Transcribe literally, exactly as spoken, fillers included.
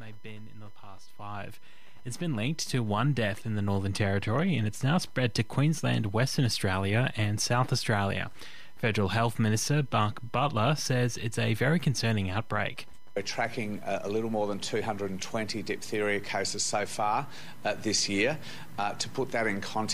they've been in the past five. It's been linked to one death in the Northern Territory, and it's now spread to Queensland, Western Australia and South Australia. Federal Health Minister Mark Butler says it's a very concerning outbreak. We're tracking uh, a little more than two hundred twenty diphtheria cases so far uh, this year. Uh, to put that in context,